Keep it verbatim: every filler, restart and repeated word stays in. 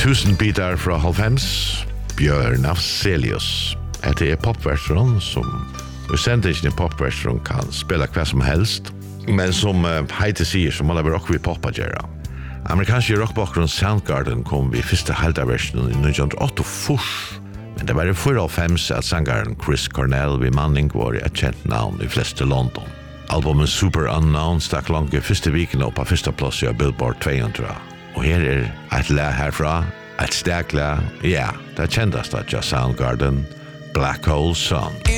Tusen bitar fra halvfems, Bjørn Afzelius. Det er popversion som og sendingen i popversion kan spela hva som helst, men som uh, Heite sier, så må det være rock vi poppa gjøre. Amerikanske rockbakgrunn Soundgarden kom vi første halvdagsversionen i nitton åttiofyra, men det var i fyrtiofem at sangaren Chris Cornell vid manning var et kjent navn i fleste London. Albumet Super Unknown stakk langt i første viken opp av første plass i Billboard two hundred. Og her er et læ herfra, et staklæ, ja, det kjendest at ja Soundgarden, Black Hole Sun.